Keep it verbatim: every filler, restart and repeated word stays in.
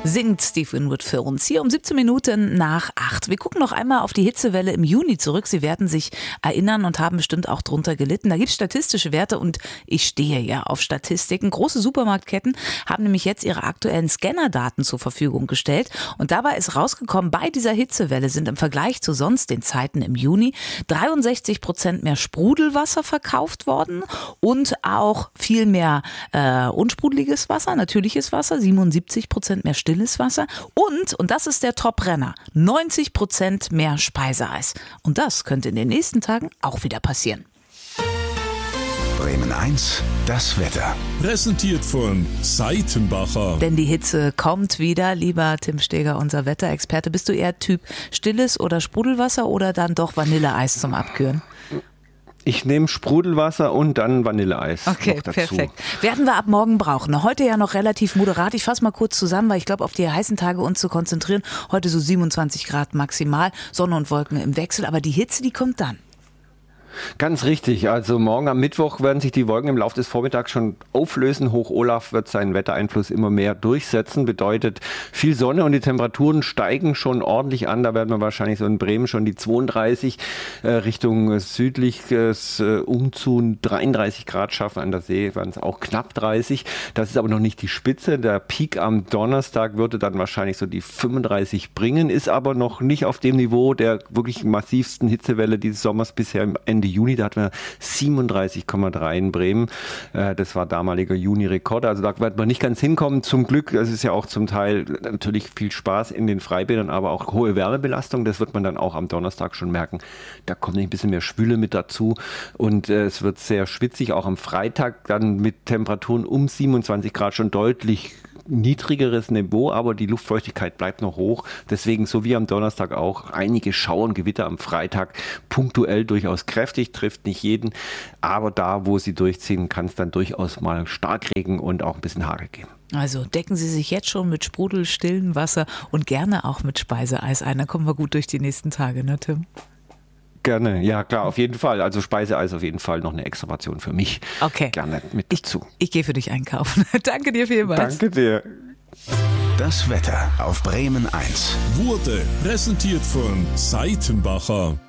singt Steve Winwood für uns hier um siebzehn Minuten nach acht. Wir gucken noch einmal auf die Hitzewelle im Juni zurück. Sie werden sich erinnern und haben bestimmt auch drunter gelitten. Da gibt es statistische Werte und ich stehe ja auf Statistiken. Große Supermarktketten haben nämlich jetzt ihre aktuellen Scannerdaten zur Verfügung gestellt und dabei ist rausgekommen, bei dieser Hitzewelle sind im Vergleich zu sonst den Zeiten im Juni dreiundsechzig Prozent mehr Sprudelwasser verkauft worden und auch viel mehr äh, unsprudeliges Wasser, natürliches Wasser, siebenundsiebzig Prozent mehr stilles Wasser und, und das ist der Top-Renner, neunzig Prozent mehr Speiseeis. Und das könnte in den nächsten Tagen auch wieder passieren. Bremen eins, das Wetter. Präsentiert von Seitenbacher. Denn die Hitze kommt wieder. Lieber Tim Steger, unser Wetterexperte, bist du eher Typ stilles oder Sprudelwasser oder dann doch Vanilleeis zum Abkühlen? Ich nehme Sprudelwasser und dann Vanilleeis. Okay, noch dazu. Perfekt. Werden wir ab morgen brauchen. Heute ja noch relativ moderat. Ich fasse mal kurz zusammen, weil ich glaube, auf die heißen Tage uns zu konzentrieren. Heute so siebenundzwanzig Grad maximal, Sonne und Wolken im Wechsel. Aber die Hitze, die kommt dann. Ganz richtig. Also morgen am Mittwoch werden sich die Wolken im Laufe des Vormittags schon auflösen. Hoch-Olaf wird seinen Wettereinfluss immer mehr durchsetzen. Bedeutet viel Sonne und die Temperaturen steigen schon ordentlich an. Da werden wir wahrscheinlich so in Bremen schon die zweiunddreißig äh, Richtung südliches äh, Umzu dreiunddreißig Grad schaffen. An der See werden es auch knapp dreißig. Das ist aber noch nicht die Spitze. Der Peak am Donnerstag würde dann wahrscheinlich so die fünfunddreißig bringen, ist aber noch nicht auf dem Niveau der wirklich massivsten Hitzewelle dieses Sommers bisher im Ende Juni, da hatten wir siebenunddreißig Komma drei in Bremen. Das war damaliger Juni-Rekord. Also da wird man nicht ganz hinkommen. Zum Glück, das ist ja auch zum Teil natürlich viel Spaß in den Freibädern, aber auch hohe Wärmebelastung. Das wird man dann auch am Donnerstag schon merken. Da kommt ein bisschen mehr Schwüle mit dazu und es wird sehr schwitzig. Auch am Freitag dann mit Temperaturen um siebenundzwanzig Grad schon deutlich niedrigeres Niveau, aber die Luftfeuchtigkeit bleibt noch hoch. Deswegen, so wie am Donnerstag auch, einige Schauer und Gewitter am Freitag, punktuell durchaus kräftig, trifft nicht jeden, aber da, wo sie durchziehen, kann es dann durchaus mal Starkregen und auch ein bisschen Hagel geben. Also decken Sie sich jetzt schon mit sprudelstillem Wasser und gerne auch mit Speiseeis ein. Dann kommen wir gut durch die nächsten Tage, ne Tim? Gerne, ja klar, auf jeden Fall. Also Speiseeis auf jeden Fall noch eine Extraportion für mich. Okay. Gerne mit ich, dazu. Ich gehe für dich einkaufen. Danke dir vielmals. Danke dir. Das Wetter auf Bremen eins Wurde präsentiert von Seitenbacher.